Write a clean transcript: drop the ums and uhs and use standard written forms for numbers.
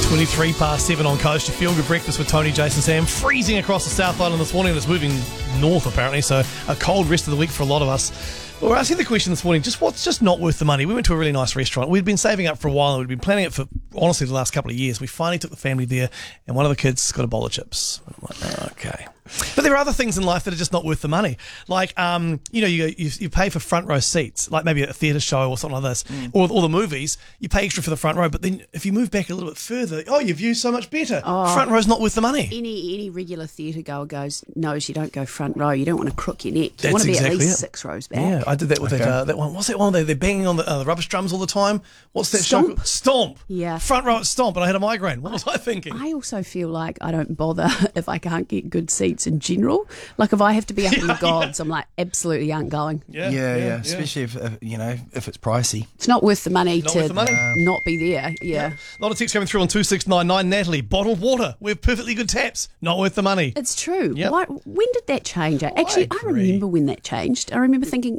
23 past 7 on Coast. Your feel good breakfast with Tony, Jason, Sam. Freezing across the South Island this morning. It's moving north apparently, so a cold rest of the week for a lot of us. But we're asking the question this morning, just what's just not worth the money? We went to a really nice restaurant. We'd been saving up for a while and we'd been planning it for, honestly, the last couple of years. We finally took the family there and one of the kids got a bowl of chips. I'm like, okay. But there are other things in life that are just not worth the money. Like, you pay for front row seats, like maybe at a theatre show or something like this, or the movies, you pay extra for the front row, but then if you move back a little bit further, your view's so much better. Front row's not worth the money. Any regular theatre goer knows you don't go front row. You don't want to crook your neck. You want to be exactly at least 6 rows back. Yeah, I did that with that one. What's that one? They're banging on the rubbish drums all the time. What's that Stomp. show? Stomp. Yeah. Front row at Stomp, and I had a migraine. What was I thinking? I also feel like I don't bother if I can't get good seats in general. Like if I have to be up in the gods, I'm like, absolutely aren't going. Yeah. Especially if it's pricey. It's not worth the money Not to worth the money. not be there. Yeah. A lot of texts coming through on 2699. Natalie, bottled water. We have perfectly good taps. Not worth the money. It's true. Yep. When did that change? Actually, I agree. remember when that changed. I remember thinking,